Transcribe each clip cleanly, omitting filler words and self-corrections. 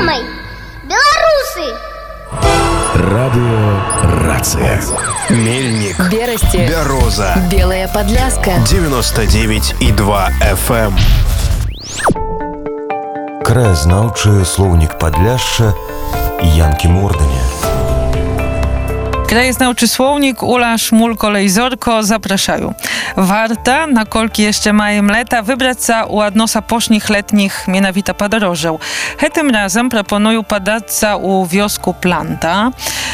Думай, белорусы! Радио «Рация». Мельник, Берасти, Бяроза, Белая Подляска, 99,2 FM. Краезнаўчы слоўнік Падляшша Янкі Мурдыня. Krajeznawczy słownik Ula Szmulko-Lejzorko zapraszają. Warta, na kolki jeszcze mają leta, wybrać się u odnosa posznych letnich mianowita podróżą. Tym razem proponuję padać się u wiosku Planta,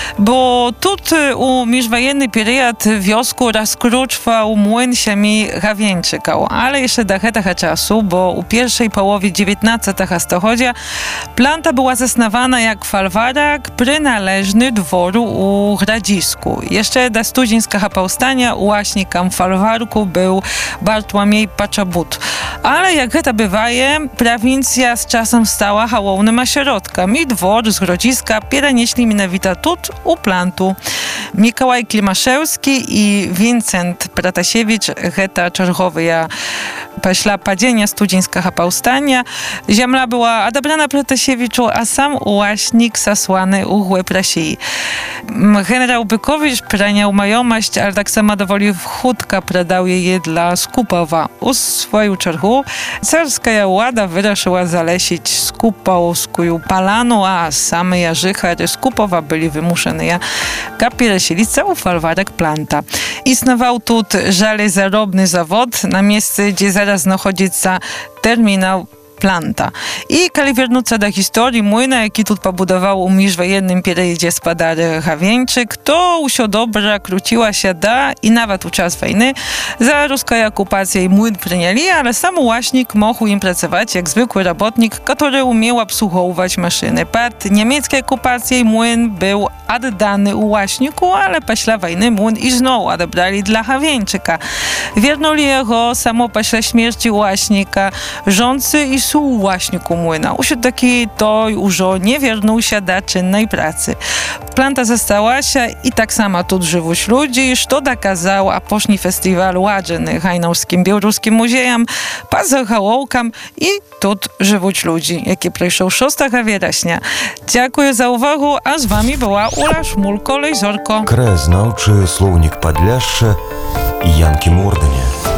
bo tutaj u międzywojenny period wiosku rozkruczwał młyn siemi Gawieńczykał, ale jeszcze do tego czasu, bo u pierwszej połowie XIX stulecia Planta była zasnowana jak folwarek przynależny dworu u Grodzisku. Jeszcze do studzińskiego powstania ułaśnikiem folwarku był Bartłomiej Paczabut. Ale jak to bywaje, prowincja z czasem stała hałownym ośrodkiem i dwór z Grodziska przenieśli mianowito tut u Plantu. Mikołaj Klimaszewski i Wincent Pratasiewicz, geta czerwowe pośla padenia studzińskiego powstania. Ziemia była odebrana Pratasiewiczu, a sam ułaśnik zasłany u głęb Rosji. Generał Bykowicz preniał majomość, ale tak samo dowoli chudka predał je dla Skupowa. U swoją czergu carska łada wyraszyła zalesić skupowską palanu, a same jarzychary Skupowa byli wymuszone kapirasilica u folwarek Planta. Istnował tu żelezarobny zawod na miejscu, gdzie zaraz znajduje się terminal Planta. I kiedy wrócę do historii młyna, jaki tu pobudował u międzywojennym periodzie spadary Gawieńczyk, to usio dobra króciła się da i nawet u czas wojny za ruską okupację i młyn przyjęli, ale sam ułaśnik mógł im pracować jak zwykły robotnik, który umiał obsługiwać maszyny. Pod niemieckiej okupacji młyn był oddany ułaśniku, ale po wojny młyn i znowu odebrali dla Gawieńczyka. Wernuli jego samo po śmierci ułaśnika rządcy i ułaśniku młyna. Usił taki to już nie wiernuł się do czynnej pracy. Planta została się i tak sama tu żywuć ludzi, co dokazał aposzni festiwal ładziony Hajnowskim Białoruskim Muzeum, Pazochałowkam i tu żywuć ludzi, jaki przyszł 6 września. Dziękuję za uwagę, a z wami była Ula Szmulko-Lejzorko. Краезнаўчы слоўнік Падляшша Янкі Мурдыня.